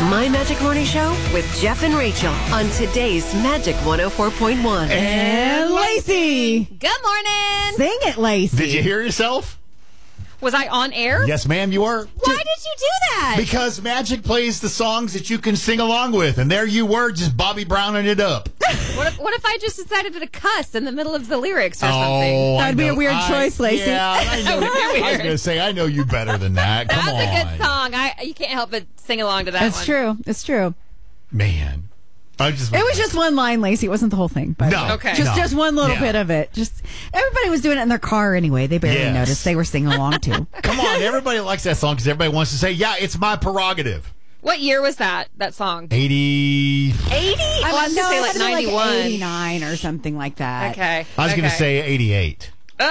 My Magic Morning Show with Jeff and Rachel on today's Magic 104.1. And Lacey. Good morning. Sing it, Lacey. Did you hear yourself? Was I on air? Yes, ma'am, you were. Why did you do that? Because Magic plays the songs that you can sing along with, and there you were, just Bobby Browning it up. What if I just decided to cuss in the middle of the lyrics or something? That'd be a weird choice, Lacey. Yeah, I know. I was going to say, I know you better than that. Come on. That's a good song. You can't help but sing along to that It's one. true. It's true. Man. It was just one line, Lacey. It wasn't the whole thing. But No. Okay. Just one little Yeah. bit of it. Just everybody was doing it in their car anyway. They barely Yes. noticed. They were singing along too. Come on, everybody likes that song because everybody wants to say, yeah, it's my prerogative. What year was that song? 80. 80? I was going to say like 91. 89 or something like that. Okay. I was going to say 88.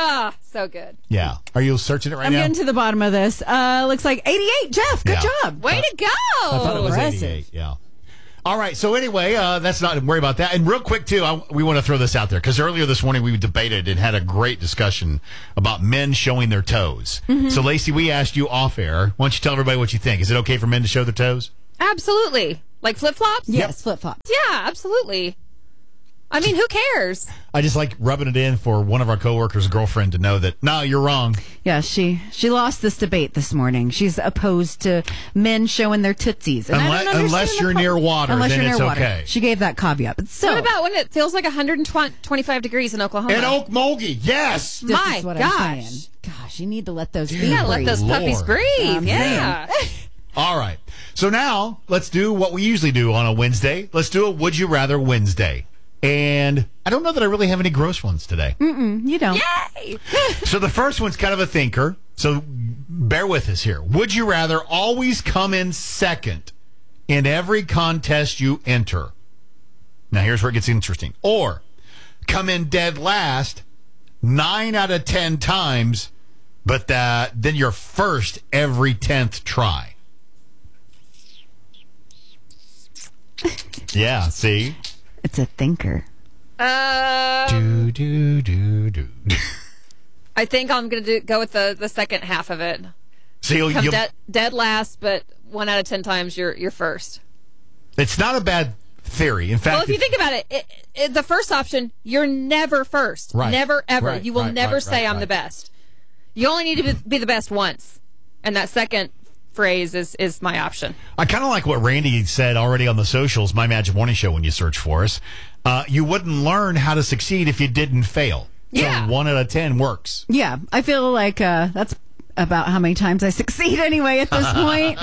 So good. Yeah. Are you searching it right I'm now? getting to the bottom of this. Looks like 88. Jeff, good Yeah. job. Way to go. I thought it was Impressive. 88. Yeah. All right. So anyway, that's not worry about that. And real quick too, we want to throw this out there because earlier this morning we debated and had a great discussion about men showing their toes. Mm-hmm. So Lacey, we asked you off air. Why don't you tell everybody what you think? Is it okay for men to show their toes? Absolutely. Like flip-flops? Yes, flip-flop. Yeah, absolutely. I mean, who cares? I just like rubbing it in for one of our coworkers' girlfriend to know that no, you're wrong. Yeah, she lost this debate this morning. She's opposed to men showing their tootsies. And I don't understand Unless the you're problem. near water, Unless then you're it's near water. okay. She gave that caveat. But so, What about when it feels like 125 degrees in Oklahoma? And Okmulgee, yes. this My is what gosh. I'm saying. Gosh, you need to let those feet You gotta let breathe. those puppies Lord. breathe. I'm Yeah. All right. So now let's do what we usually do on a Wednesday. Let's do a Would You Rather Wednesday. And I don't know that I really have any gross ones today. You don't. Yay! So the first one's kind of a thinker. So bear with us here. Would you rather always come in second in every contest you enter? Now here's where it gets interesting. Or come in dead last 9 out of 10 times, but then you're first every 10th try. Yeah, see? It's a thinker. Do, do, do, do. I think I'm going to go with the second half of it. So you'll, Come dead last, but 1 out of 10 times you're first. it's not a bad theory. In fact, Well, if you think about it, the first option, you're never first. Right. Never, ever. Right, You will right, never right, say I'm right. the best. You only need to be the best once. And that second phrase is my option. I kind of like what Randy said already on the socials, My Magic Morning Show, when you search for us. You wouldn't learn how to succeed if you didn't fail. Yeah. So 1 out of 10 works. Yeah, I feel like that's about how many times I succeed anyway at this point.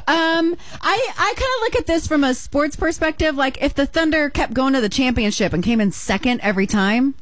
I kind of look at this from a sports perspective. Like if the Thunder kept going to the championship and came in second every time,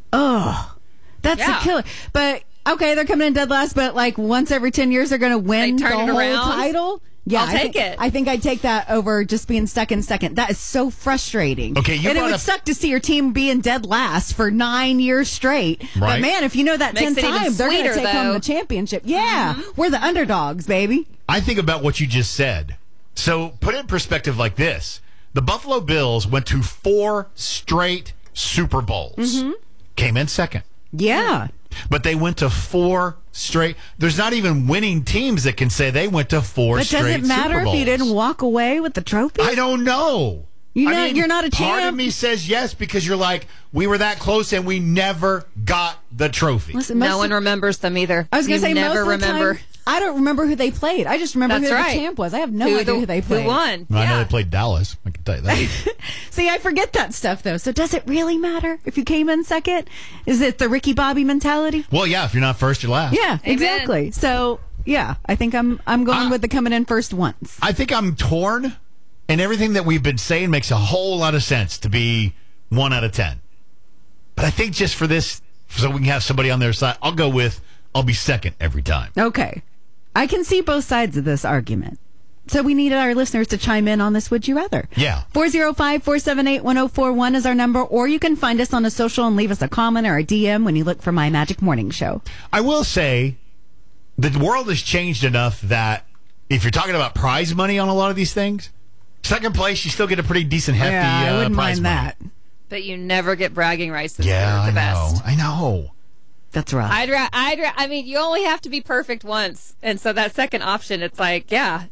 that's Yeah. a killer. But okay, they're coming in dead last, but like once every 10 years they're going to win They the turn it whole around? title. Yeah, I'll take it. I think I'd take that over just being second. That is so frustrating. Okay, you and it brought would up- suck to see your team being dead last for 9 years straight. Right. But man, if you know that Makes 10 it even times, they're going to sweeter, take home though. the championship. Yeah, we're the underdogs, baby. I think about what you just said. So put it in perspective like this. The Buffalo Bills went to 4 straight Super Bowls. Came in second. Yeah. But they went to 4 straight. There's not even winning teams that can say they went to 4 But straight does it matter Super if Bowls. you didn't walk away with the trophy? I don't know. You know, you're not a Part of champ. me says yes because you're like, we were that close and we never got the trophy. Listen, No most one of- remembers them either. I was going to You say never most of the remember. time, I don't remember who they played. I just remember That's who right. the champ was. I have no idea who they played. Who won? I know Yeah. they played Dallas. I can tell you that. See, I forget that stuff though. So does it really matter if you came in second? Is it the Ricky Bobby mentality? Well, yeah, if you're not first, you're last. Yeah, exactly. So yeah, I think I'm going with the coming in first once. I think I'm torn, and everything that we've been saying makes a whole lot of sense to be 1 out of 10. But I think just for this, so we can have somebody on their side, I'll be second every time. Okay. I can see both sides of this argument. So we needed our listeners to chime in on this Would You Rather. Yeah. 405-478-1041 is our number, or you can find us on a social and leave us a comment or a DM when you look for My Magic Morning Show. I will say the world has changed enough that if you're talking about prize money on a lot of these things, second place, you still get a pretty decent hefty I wouldn't prize mind money. that. But you never get bragging rights as Yeah, the I best. know. I know. That's rough. I mean, you only have to be perfect once. And so that second option, it's like, yeah,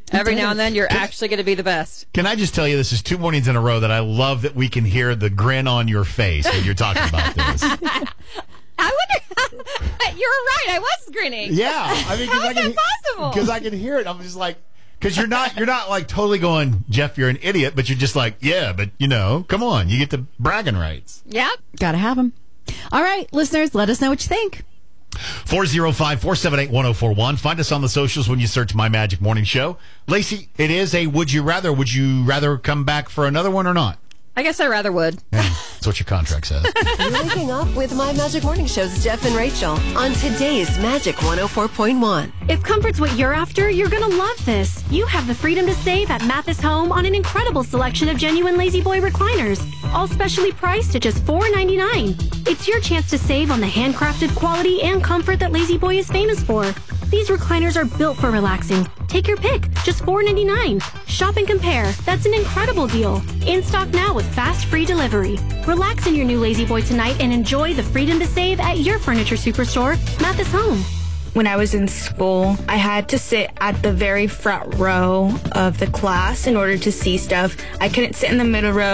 Every now and then, you're actually going to be the best. Can I just tell you, this is 2 mornings in a row that I love that we can hear the grin on your face when you're talking about this. I wonder. You're right. I was grinning. Yeah, I mean, how is that possible? Because I can hear it. I'm just like, because you're not like totally going, Jeff, you're an idiot, but you're just like, yeah, but come on, you get the bragging rights. Yep. Gotta have them. All right, listeners, let us know what you think. 405-478-1041. Find us on the socials when you search My Magic Morning Show. Lacey, it is a would you rather. Would you rather come back for another one or not? I guess I rather would. Yeah, that's what your contract says. Waking up with My Magic Morning Show's Jeff and Rachel on today's Magic 104.1. If comfort's what you're after, you're going to love this. You have the freedom to save at Mathis Home on an incredible selection of genuine Lazy Boy recliners, all specially priced at just $4.99. It's your chance to save on the handcrafted quality and comfort that Lazy Boy is famous for. These recliners are built for relaxing. Take your pick, just $4.99. Shop and compare. That's an incredible deal. In stock now with fast free delivery. Relax in your new Lazy Boy tonight and enjoy the freedom to save at your furniture superstore, Mathis Home. When I was in school, I had to sit at the very front row of the class in order to see stuff. I couldn't sit in the middle row.